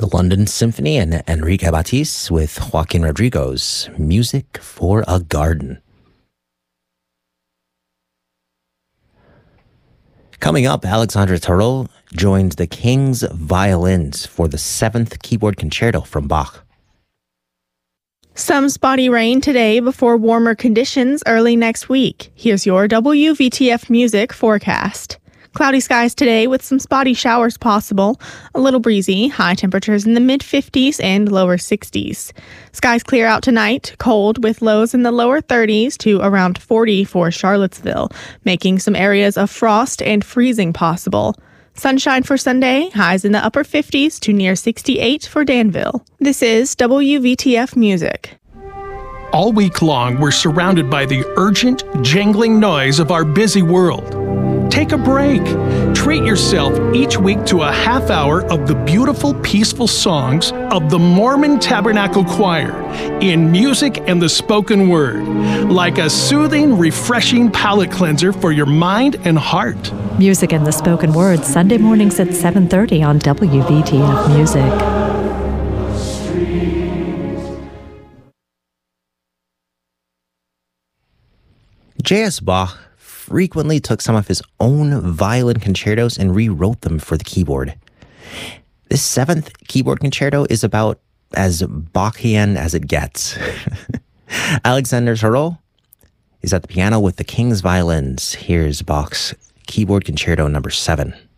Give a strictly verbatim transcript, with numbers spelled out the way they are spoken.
The London Symphony and Enrique Batiste with Joaquin Rodrigo's Music for a Garden. Coming up, Alexandre Tarot joins the King's Violins for the seventh keyboard concerto from Bach. Some spotty rain today before warmer conditions early next week. Here's your W V T F Music forecast. Cloudy skies today with some spotty showers possible. A little breezy, high temperatures in the mid fifties and lower sixties. Skies clear out tonight, cold with lows in the lower thirties to around forty for Charlottesville, making some areas of frost and freezing possible. Sunshine for Sunday, highs in the upper fifties to near sixty-eight for Danville. This is W V T F Music. All week long, we're surrounded by the urgent, jangling noise of our busy world. Take a break. Treat yourself each week to a half hour of the beautiful, peaceful songs of the Mormon Tabernacle Choir in music and the spoken word, like a soothing, refreshing palate cleanser for your mind and heart. Music and the spoken word, Sunday mornings at seven thirty on W V T F Music. J S. Bach frequently took some of his own violin concertos and rewrote them for the keyboard. This seventh keyboard concerto is about as Bachian as it gets. Alexandre Tarot is at the piano with the King's Violins. Here's Bach's Keyboard Concerto number seven.